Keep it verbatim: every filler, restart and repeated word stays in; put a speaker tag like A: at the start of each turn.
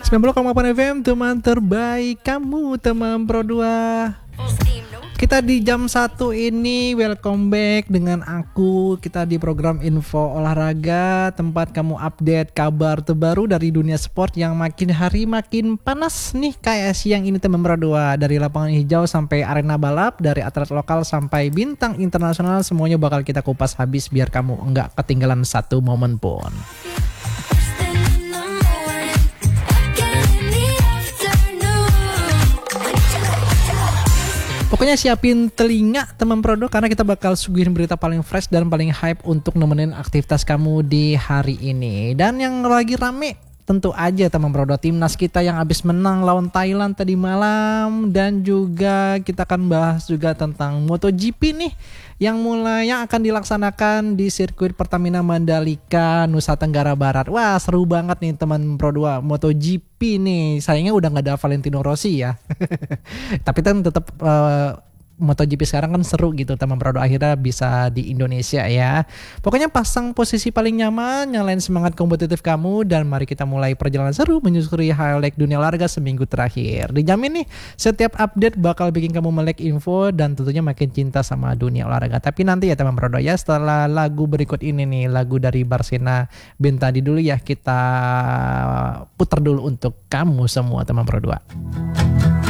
A: sembilan puluh koma delapan F M, teman terbaik kamu, teman Pro dua. Kita di jam satu ini welcome back dengan aku. Kita di program Info Olahraga, tempat kamu update kabar terbaru dari dunia sport yang makin hari makin panas nih. Kayak siang ini teman Pro dua, dari lapangan hijau sampai arena balap, dari atlet lokal sampai bintang internasional, semuanya bakal kita kupas habis biar kamu enggak ketinggalan satu momen pun. Pokoknya siapin telinga teman Prodo, karena kita bakal suguhin berita paling fresh dan paling hype untuk nemenin aktivitas kamu di hari ini. Dan yang lagi rame tentu aja teman Prodo, timnas kita yang abis menang lawan Thailand tadi malam. Dan juga kita akan bahas juga tentang MotoGP nih, yang mulai yang akan dilaksanakan di sirkuit Pertamina Mandalika, Nusa Tenggara Barat. Wah, seru banget nih teman Pro dua, MotoGP nih. Sayangnya udah gak ada Valentino Rossi ya. Tapi kan tetap uh, MotoGP sekarang kan seru gitu teman Pro dua, akhirnya bisa di Indonesia ya. Pokoknya pasang posisi paling nyaman, nyalain semangat kompetitif kamu, dan mari kita mulai perjalanan seru menyusuri highlight dunia olahraga seminggu terakhir. Dijamin nih setiap update bakal bikin kamu melek info dan tentunya makin cinta sama dunia olahraga. Tapi nanti ya teman Pro dua ya, setelah lagu berikut ini nih, lagu dari Barsena Bentadi dulu ya, kita putar dulu untuk kamu semua teman Pro dua.